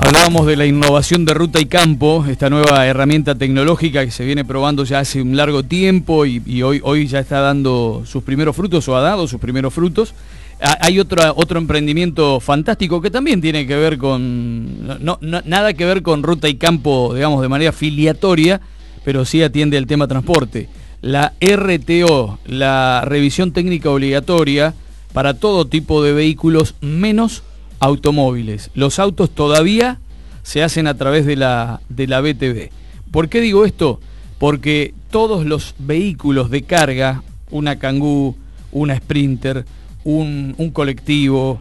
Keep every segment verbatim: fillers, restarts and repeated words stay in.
Hablábamos de la innovación de Ruta y Campo, esta nueva herramienta tecnológica que se viene probando ya hace un largo tiempo y, y hoy, hoy ya está dando sus primeros frutos o ha dado sus primeros frutos. Hay otro, otro emprendimiento fantástico que también tiene que ver con, no, no, nada que ver con Ruta y Campo, digamos, de manera filiatoria, pero sí atiende el tema transporte. La R T O, la revisión técnica obligatoria para todo tipo de vehículos menos automóviles. Los autos todavía se hacen a través de la, de la B T V. ¿Por qué digo esto? Porque todos los vehículos de carga, una Kangoo, una Sprinter, un, un colectivo,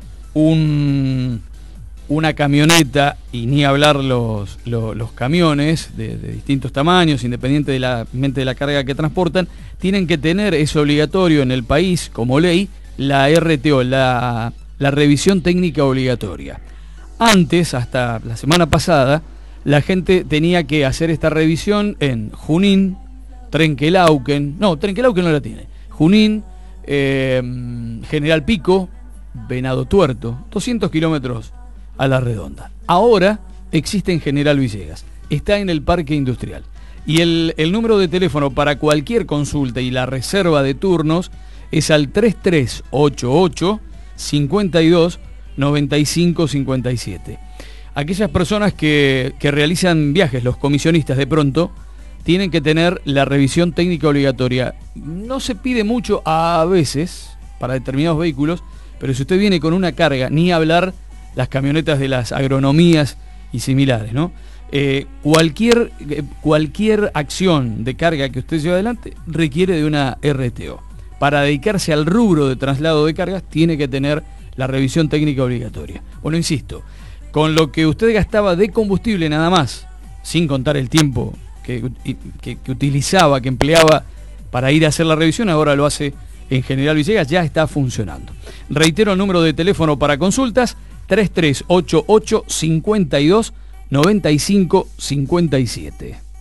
un, una camioneta, y ni hablar los, los, los camiones de, de distintos tamaños, independientemente de la carga que transportan, tienen que tener, es obligatorio en el país, como ley, la R T O, la... la revisión técnica obligatoria. Antes, hasta la semana pasada, la gente tenía que hacer esta revisión en Junín, Trenquelauquen, no, Trenquelauquen no la tiene, Junín, eh, General Pico, Venado Tuerto, doscientos kilómetros a la redonda. Ahora existe en General Villegas, está en el Parque Industrial. Y el, el número de teléfono para cualquier consulta y la reserva de turnos es al tres tres ocho ocho cincuenta y dos noventa y cinco cincuenta y siete. Aquellas personas que, que realizan viajes, los comisionistas de pronto, tienen que tener la revisión técnica obligatoria. No se pide mucho a veces para determinados vehículos, pero si usted viene con una carga, ni hablar las camionetas de las agronomías y similares, ¿no? Eh, cualquier, cualquier acción de carga que usted lleve adelante requiere de una R T O. Para dedicarse al rubro de traslado de cargas, tiene que tener la revisión técnica obligatoria. Bueno, insisto, con lo que usted gastaba de combustible nada más, sin contar el tiempo que, que, que utilizaba, que empleaba para ir a hacer la revisión, ahora lo hace en General Villegas, ya está funcionando. Reitero el número de teléfono para consultas, tres tres ocho ocho cincuenta y dos noventa y cinco cincuenta y siete.